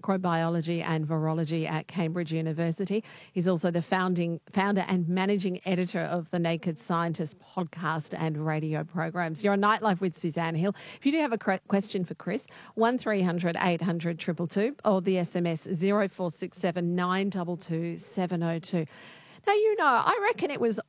microbiology and virology at Cambridge University. He's also the founder and managing editor of the Naked Scientist podcast and radio programs. You're on Nightlife with Suzanne Hill. If you do have a question for Chris, 1300 800 222 or the SMS 0467 922 702. Now, I reckon it was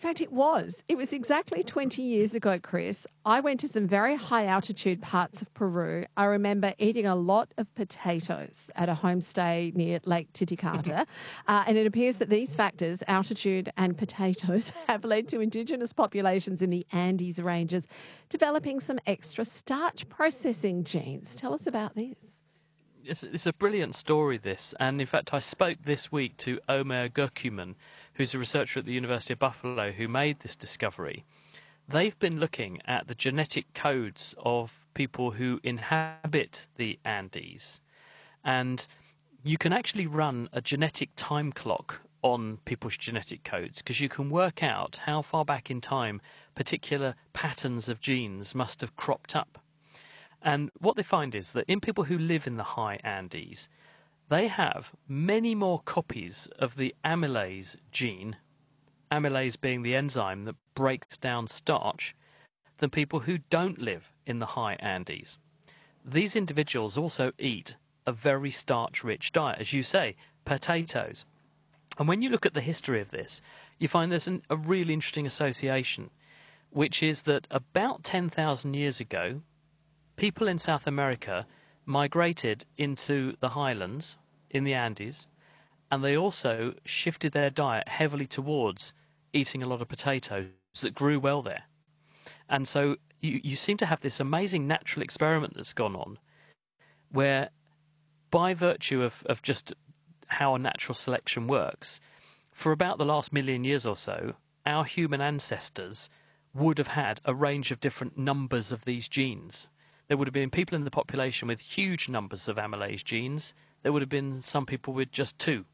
exactly 20 years ago, Chris. I went to some very high altitude parts of Peru. I remember eating a lot of potatoes at a homestay near Lake Titicaca. And it appears that these factors, altitude and potatoes, have led to indigenous populations in the Andes ranges developing some extra starch processing genes. Tell us about this. It's a brilliant story, this. And in fact, I spoke this week to Omer Gökümen, who's a researcher at the University of Buffalo who made this discovery. They've been looking at the genetic codes of people who inhabit the Andes. And you can actually run a genetic time clock on people's genetic codes because you can work out how far back in time particular patterns of genes must have cropped up. And what they find is that in people who live in the high Andes, they have many more copies of the amylase gene, amylase being the enzyme that breaks down starch, than people who don't live in the high Andes. These individuals also eat a very starch-rich diet, as you say, potatoes. And when you look at the history of this, you find there's a really interesting association, which is that about 10,000 years ago, people in South America migrated into the highlands in the Andes, and they also shifted their diet heavily towards eating a lot of potatoes that grew well there. And so you seem to have this amazing natural experiment that's gone on, where by virtue of just how a natural selection works, for about the last million years or so, our human ancestors would have had a range of different numbers of these genes. There would have been people in the population with huge numbers of amylase genes. There would have been some people with just 2.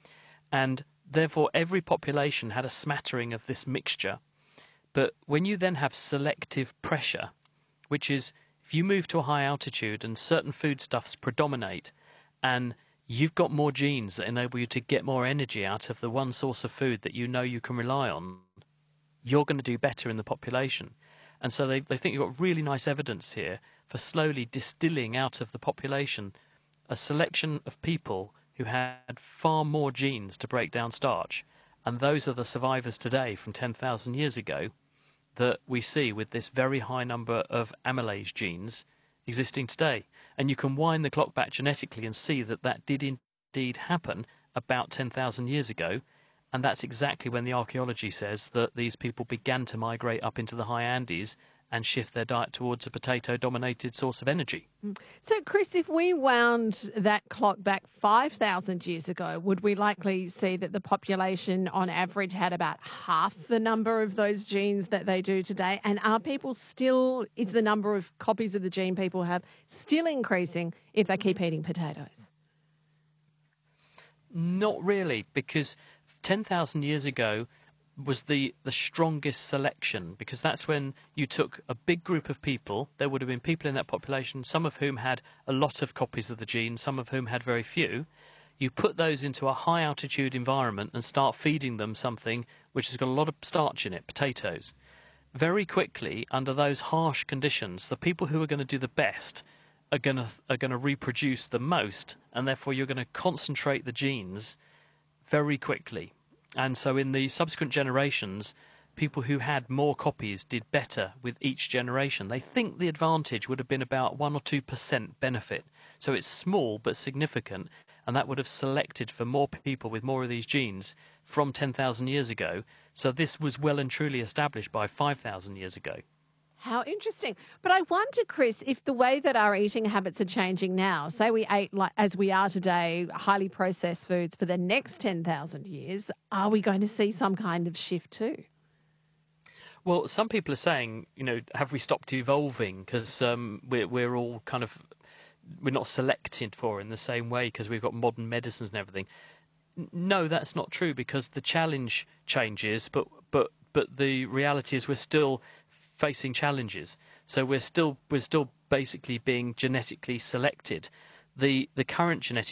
And therefore, every population had a smattering of this mixture. But when you then have selective pressure, which is if you move to a high altitude and certain foodstuffs predominate, and you've got more genes that enable you to get more energy out of the one source of food that you know you can rely on, you're going to do better in the population. And so they think you've got really nice evidence here for slowly distilling out of the population a selection of people who had far more genes to break down starch. And those are the survivors today from 10,000 years ago that we see with this very high number of amylase genes existing today. And you can wind the clock back genetically and see that that did indeed happen about 10,000 years ago. And that's exactly when the archaeology says that these people began to migrate up into the high Andes and shift their diet towards a potato-dominated source of energy. So, Chris, if we wound that clock back 5,000 years ago, would we likely see that the population on average had about half the number of those genes that they do today? And is the number of copies of the gene people have still increasing if they keep eating potatoes? Not really, because 10,000 years ago was the strongest selection, because that's when you took a big group of people. There would have been people in that population, some of whom had a lot of copies of the gene, some of whom had very few. You put those into a high altitude environment and start feeding them something which has got a lot of starch in it, potatoes. Very quickly, under those harsh conditions, the people who are going to do the best are going to reproduce the most, and therefore you're going to concentrate the genes very quickly. And so in the subsequent generations, people who had more copies did better with each generation. They think the advantage would have been about 1 or 2% benefit. So it's small but significant, and that would have selected for more people with more of these genes from 10,000 years ago. So this was well and truly established by 5,000 years ago. How interesting. But I wonder, Chris, if the way that our eating habits are changing now, say we ate as we are today, highly processed foods for the next 10,000 years, are we going to see some kind of shift too? Well, some people are saying, have we stopped evolving because we're all we're not selected for in the same way because we've got modern medicines and everything. No, that's not true, because the challenge changes, but the reality is we're still facing challenges. So we're still basically being genetically selected. The current genetic